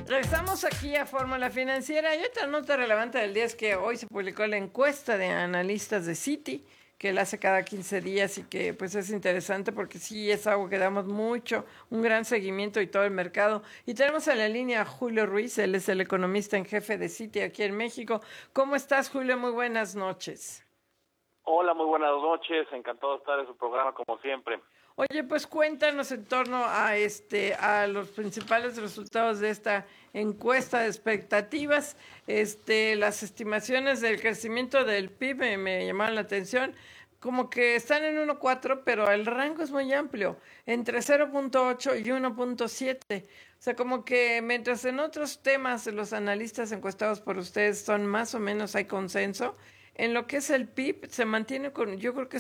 Regresamos aquí a Fórmula Financiera y otra nota relevante del día es que hoy se publicó la encuesta de analistas de Citi, que la hace cada 15 días y que pues es interesante porque sí es algo que damos mucho, un gran seguimiento y todo el mercado. Y tenemos en la línea a Julio Ruiz, él es el economista en jefe de Citi aquí en México. ¿Cómo estás, Julio? Muy buenas noches. Hola, muy buenas noches, encantado de estar en su programa como siempre. Oye, pues cuéntanos en torno a los principales resultados de esta encuesta de expectativas. Las estimaciones del crecimiento del PIB me llamaron la atención, como que están en 1.4, pero el rango es muy amplio, entre 0.8 y 1.7. O sea, como que mientras en otros temas los analistas encuestados por ustedes son más o menos hay consenso, en lo que es el PIB se mantiene con, yo creo que